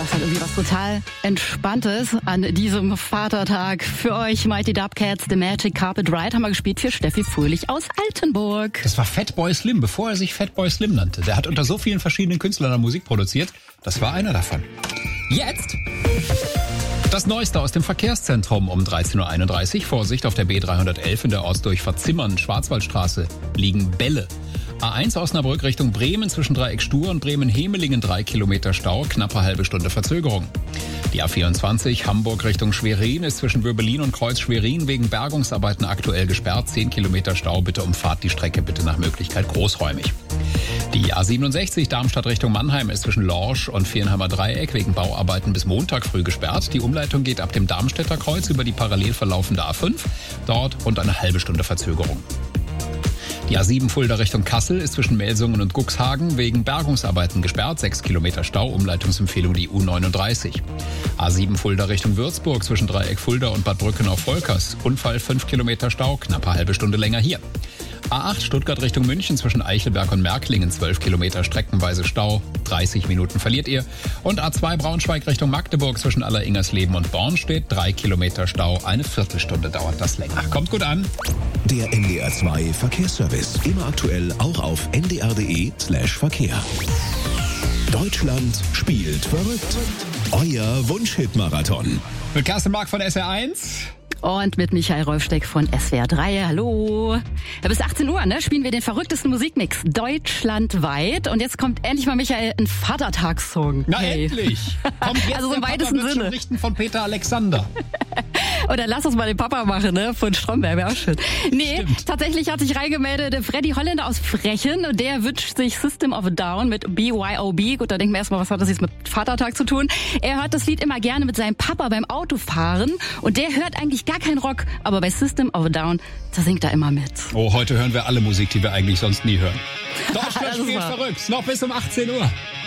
Das hat irgendwie was total Entspanntes an diesem Vatertag. Für euch Mighty Dubcats, The Magic Carpet Ride haben wir gespielt für Steffi Fröhlich aus Altenburg. Das war Fatboy Slim, bevor er sich Fatboy Slim nannte. Der hat unter so vielen verschiedenen Künstlern Musik produziert. Das war einer davon. Jetzt das Neueste aus dem Verkehrszentrum um 13.31 Uhr. Vorsicht, auf der B311 in der Ortsdurchfahrt Zimmern, Schwarzwaldstraße, liegen Bälle. A1 Osnabrück Richtung Bremen zwischen Dreieck Stur und Bremen-Hemelingen 3 Kilometer Stau, knappe halbe Stunde Verzögerung. Die A24 Hamburg Richtung Schwerin ist zwischen Böblin und Kreuz Schwerin wegen Bergungsarbeiten aktuell gesperrt. 10 Kilometer Stau, bitte umfahrt die Strecke bitte nach Möglichkeit großräumig. Die A67 Darmstadt Richtung Mannheim ist zwischen Lorsch und Viernheimer Dreieck wegen Bauarbeiten bis Montag früh gesperrt. Die Umleitung geht ab dem Darmstädter Kreuz über die parallel verlaufende A5. Dort rund eine halbe Stunde Verzögerung. Die A7 Fulda Richtung Kassel ist zwischen Melsungen und Cuxhagen wegen Bergungsarbeiten gesperrt. 6 Kilometer Stau, Umleitungsempfehlung die U39. A7 Fulda Richtung Würzburg zwischen Dreieck Fulda und Bad Brückenau-Volkers. Unfall 5 Kilometer Stau, knappe halbe Stunde länger hier. A8 Stuttgart Richtung München zwischen Eichelberg und Märklingen 12 Kilometer streckenweise Stau, 30 Minuten verliert ihr. Und A2 Braunschweig Richtung Magdeburg zwischen Alleringersleben und Bornstedt 3 Kilometer Stau, eine Viertelstunde dauert das länger. Kommt gut an. Der NDR 2 Verkehrsservice. Immer aktuell auch auf ndr.de/Verkehr. Deutschland spielt verrückt. Euer Wunschhit-Marathon. Mit Kerstin Mark von SR1. Und mit Michael Rolfsteck von SWR 3. Hallo. Ja, bis 18 Uhr spielen wir den verrücktesten Musikmix deutschlandweit. Und jetzt kommt endlich mal, Michael, ein Vatertagssong. Na endlich. Kommt jetzt also so im weitesten Sinne. Richten von Peter Alexander. Oder lass uns mal den Papa machen, von Stromberg, wäre auch schön. Nee, stimmt. Tatsächlich hat sich reingemeldet der Freddy Holländer aus Frechen. Der wünscht sich System of a Down mit BYOB. Gut, da denken wir erstmal, was hat das jetzt mit Vatertag zu tun? Er hört das Lied immer gerne mit seinem Papa beim Autofahren. Und der hört eigentlich gar keinen Rock. Aber bei System of a Down, da singt er immer mit. Oh, heute hören wir alle Musik, die wir eigentlich sonst nie hören. Deutschland spielt verrückt. Noch bis um 18 Uhr.